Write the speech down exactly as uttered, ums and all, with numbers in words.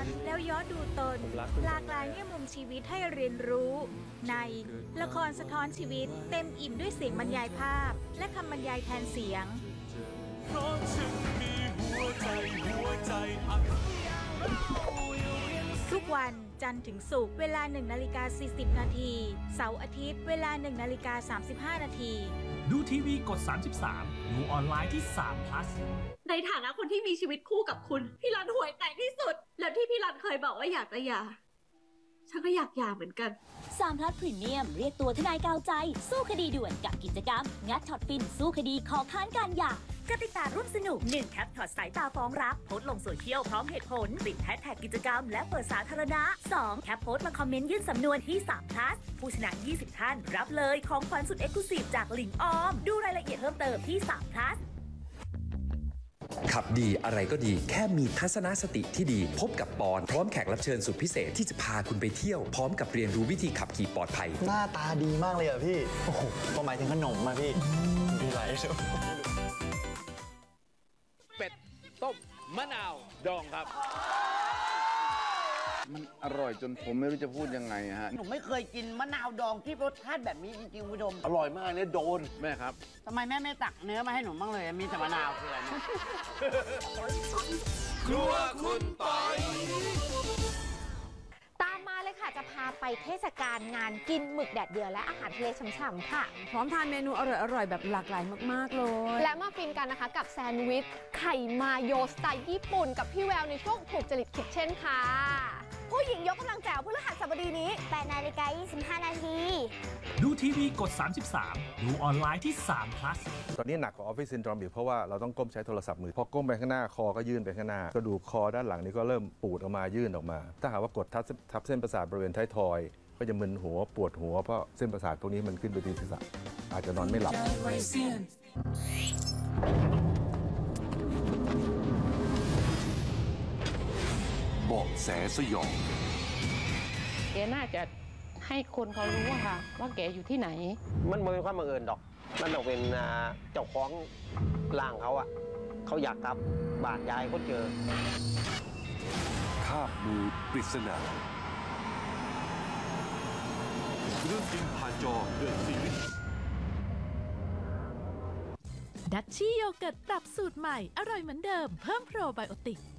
อนแล้วย้อนดูตนหลากหลายแง่มุมชีวิตให้เรียนรู้ในละครสะท้อนชีวิตเต็มอิ่มด้วยเสียงบรรยายภาพและคำบรรยายแทนเสียงทุกวันจันทร์ถึงศุกร์เวลาหนึ่งนาฬิกาสี่สิบนาทีเสาร์อาทิตย์เวลาหนึ่งนาฬิกาสามสิบห้านาทีดูทีวีกดสามสิบสามดูออนไลน์ที่สาม plus ในฐานะคนที่มีชีวิตคู่กับคุณพี่รันห่วยแตกที่สุดแล้วที่พี่รันเคยบอกว่าอยากจะหย่าฉันก็อยากหย่าเหมือนกันสาม plus พรีเมียมเรียกตัวทนายกาวใจสู้คดีด่วนกับกิจกรรมงัดช็อตฟินสู้คดีขอค้านการหย่ากติการร่วมสนุก หนึ่ง แคปถอดสายตาฟ้องรักโพสต์ลงโซเชียลพร้อมเหตุผลติดแฮชแท็กกิจกรรมและเปิดสาธารณะ สอง แคปโพสต์มาคอมเมนต์ยื่นสำนวนที่สาม plus ผู้ชนะยี่สิบท่านรับเลยของขวัญสุดเอ็กซ์คลูซีฟจากหลิงออมดูรายละเอียดเพิ่มเติมที่สาม plus ขับดีอะไรก็ดีแค่มีทัศนคติที่ดีพบกับปอนพร้อมแขกรับเชิญสุดพิเศษที่จะพาคุณไปเที่ยวพร้อมกับเรียนรู้วิธีขับขี่ปลอดภัยหน้าตาดีมากเลยอ่ะพี่โอ้โหพอหมายถึงขนมมาพี่ดีไหลใช่ไหมเป็ดต้มมะนาวดองครับมันอร่อยจนผมไม่รู้จะพูดยังไงฮะผมไม่เคยกินมะนาวดองที่รสชาติแบบนี้จริงๆคุณผู้ชมอร่อยมากเนี่ยโดนแม่ครับทำไมแม่ไม่ตักเนื้อมาให้หนูบ้างเลยมีแต่มะนาวคืออะไรเนี่ยครัวคุณปอยตามมาเลยค่ะจะพาไปเทศกาลงานกินหมึกแดดเดียวและอาหารทะเลฉ่ำๆค่ะพร้อมทานเมนูอร่อยๆแบบหลากหลายมากๆเลยและมาฟินกันนะคะกับแซนด์วิชไข่มาโยสไตล์ญี่ปุ่นกับพี่แววในช่วงถูกจริตคิดเช่นค่ะผู้หญิงยกกำลังแจ๋วพฤหัสบดีนี้แปดนาฬิกายี่สิบห้านาทีดูทีวีกดสามสิบสามดูออนไลน์ที่สาม plus ตอนนี้หนักกว่าออฟฟิศซินดรอมอีกเพราะว่าเราต้องก้มใช้โทรศัพท์มือพอก้มไปข้างหน้าคอก็ยื่นไปข้างหน้ากระดูกคอด้านหลังนี้ก็เริ่มปูดออกมายื่นออกมาถ้าหากว่ากดทับทับเส้นประสาทบริเวณท้ายทอยก็จะมึนหัวปวดหัวเพราะเส้นประสาทพวกนี้มันขึ้นไปที่ศีรษะอาจจะนอนไม่หลับเบาะแสสยองแกน่าจะให้คนเขารู้ค่ะว่าแกอยู่ที่ไหนมันไม่เป็นความบังเอิญดอกมันต้องเป็นเจ้าของร่างเขาอ่ะเขาอยากกลับบ้านยายเขาเจอคาบมือปริศนาเรื่องจริงผ่านจอเดอะซีรีส์ดัชชี่โยเกิร์ตปรับสูตรใหม่อร่อยเหมือนเดิมเพิ่มโปรไบโอติก